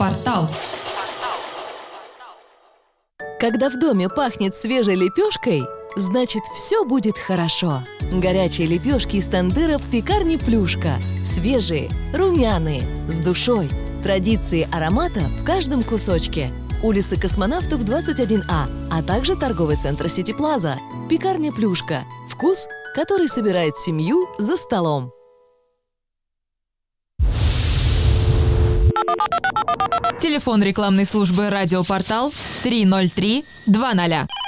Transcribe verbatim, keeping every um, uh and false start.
Радиопортал. Когда в доме пахнет свежей лепешкой, значит, все будет хорошо. Горячие лепешки из тандыра в пекарне «Плюшка». Свежие, румяные, с душой. Традиции аромата в каждом кусочке. Улица Космонавтов, двадцать один А, а также торговый центр «Сити Плаза». Пекарня «Плюшка». Вкус, который собирает семью за столом. Телефон рекламной службы «Радиопортал» три ноль три два ноль.